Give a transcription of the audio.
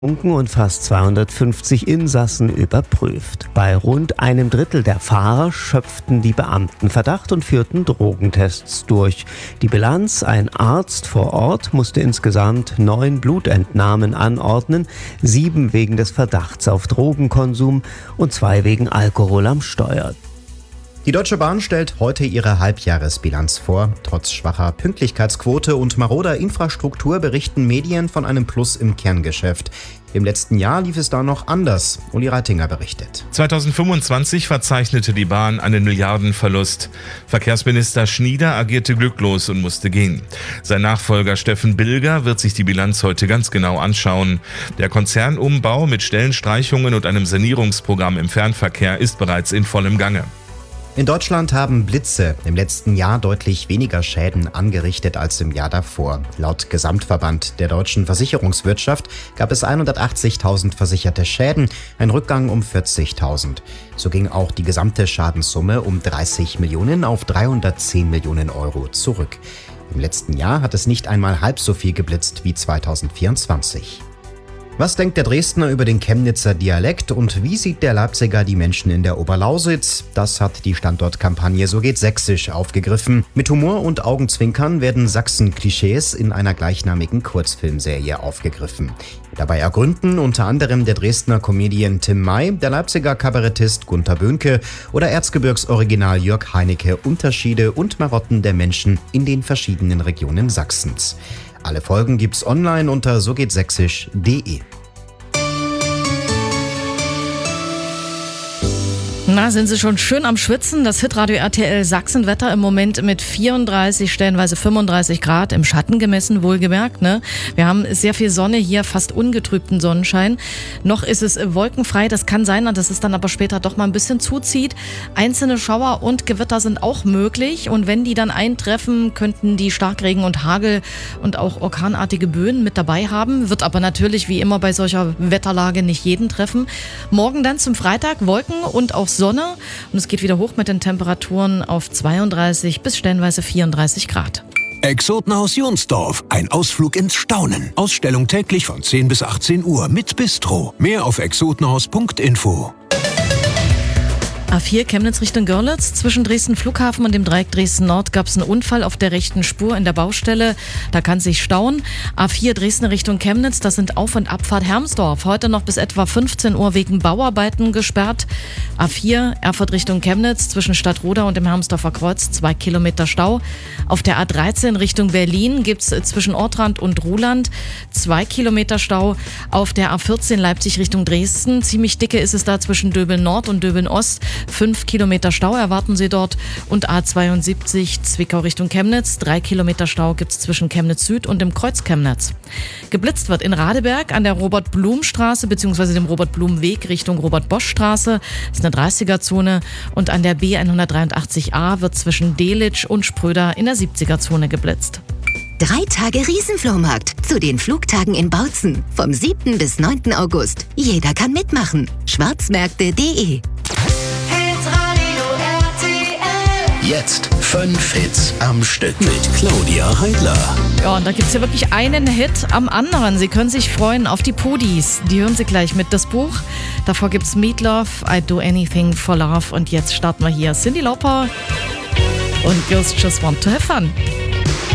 und fast 250 Insassen überprüft. Bei rund einem Drittel der Fahrer schöpften die Beamten Verdacht und führten Drogentests durch. Die Bilanz: ein Arzt vor Ort musste insgesamt 9 Blutentnahmen anordnen, 7 wegen des Verdachts auf Drogenkonsum und 2 wegen Alkohol am Steuer. Die Deutsche Bahn stellt heute ihre Halbjahresbilanz vor. Trotz schwacher Pünktlichkeitsquote und maroder Infrastruktur berichten Medien von einem Plus im Kerngeschäft. Im letzten Jahr lief es da noch anders. Uli Reitinger berichtet. 2025 verzeichnete die Bahn einen Milliardenverlust. Verkehrsminister Schnieder agierte glücklos und musste gehen. Sein Nachfolger Steffen Bilger wird sich die Bilanz heute ganz genau anschauen. Der Konzernumbau mit Stellenstreichungen und einem Sanierungsprogramm im Fernverkehr ist bereits in vollem Gange. In Deutschland haben Blitze im letzten Jahr deutlich weniger Schäden angerichtet als im Jahr davor. Laut Gesamtverband der deutschen Versicherungswirtschaft gab es 180.000 versicherte Schäden, ein Rückgang um 40.000. So ging auch die gesamte Schadenssumme um 30 Millionen auf 310 Millionen Euro zurück. Im letzten Jahr hat es nicht einmal halb so viel geblitzt wie 2024. Was denkt der Dresdner über den Chemnitzer Dialekt und wie sieht der Leipziger die Menschen in der Oberlausitz? Das hat die Standortkampagne So geht Sächsisch aufgegriffen. Mit Humor und Augenzwinkern werden Sachsen-Klischees in einer gleichnamigen Kurzfilmserie aufgegriffen. Dabei ergründen unter anderem der Dresdner Comedian Tim May, der Leipziger Kabarettist Gunter Böhnke oder Erzgebirgsoriginal Jörg Heinecke Unterschiede und Marotten der Menschen in den verschiedenen Regionen Sachsens. Alle Folgen gibt's online unter sogehtsächsisch.de. Na, sind Sie schon schön am Schwitzen? Das Hitradio RTL Sachsenwetter im Moment mit 34, stellenweise 35 Grad, im Schatten gemessen, wohlgemerkt, ne? Wir haben sehr viel Sonne hier, fast ungetrübten Sonnenschein. Noch ist es wolkenfrei, das kann sein, dass es dann aber später doch mal ein bisschen zuzieht. Einzelne Schauer und Gewitter sind auch möglich und wenn die dann eintreffen, könnten die Starkregen und Hagel und auch orkanartige Böen mit dabei haben. Wird aber natürlich wie immer bei solcher Wetterlage nicht jeden treffen. Morgen dann zum Freitag Wolken und auch Sonne und es geht wieder hoch mit den Temperaturen auf 32 bis stellenweise 34 Grad. Exotenhaus Jonsdorf, ein Ausflug ins Staunen. Ausstellung täglich von 10 bis 18 Uhr mit Bistro. Mehr auf exotenhaus.info. A4 Chemnitz Richtung Görlitz. Zwischen Dresden Flughafen und dem Dreieck Dresden Nord gab es einen Unfall auf der rechten Spur in der Baustelle. Da kann sich stauen. A4 Dresden Richtung Chemnitz, das sind Auf- und Abfahrt Hermsdorf. Heute noch bis etwa 15 Uhr wegen Bauarbeiten gesperrt. A4 Erfurt Richtung Chemnitz zwischen Stadtroda und dem Hermsdorfer Kreuz 2 Kilometer Stau. Auf der A13 Richtung Berlin gibt es zwischen Ortrand und Ruhland 2 Kilometer Stau. Auf der A14 Leipzig Richtung Dresden, ziemlich dicke ist es da zwischen Döbeln Nord und Döbeln Ost. 5 Kilometer Stau erwarten Sie dort und A72 Zwickau Richtung Chemnitz. 3 Kilometer Stau gibt es zwischen Chemnitz Süd und dem Kreuz Chemnitz. Geblitzt wird in Radeberg an der Robert-Blum-Straße bzw. dem Robert-Blum-Weg Richtung Robert-Bosch-Straße. Das ist eine 30er-Zone und an der B183a wird zwischen Delitzsch und Spröder in der 70er-Zone geblitzt. 3 Tage Riesenflohmarkt zu den Flugtagen in Bautzen. Vom 7. bis 9. August. Jeder kann mitmachen. Schwarzmärkte.de. Jetzt 5 Hits am Stück mit Claudia Heidler. Ja, und da gibt's ja wirklich einen Hit am anderen. Sie können sich freuen auf die Podis. Die hören Sie gleich mit, das Buch. Davor gibt's Meatloaf, I'd Do Anything for Love. Und jetzt starten wir hier Cyndi Lauper und Girls Just Want to Have Fun.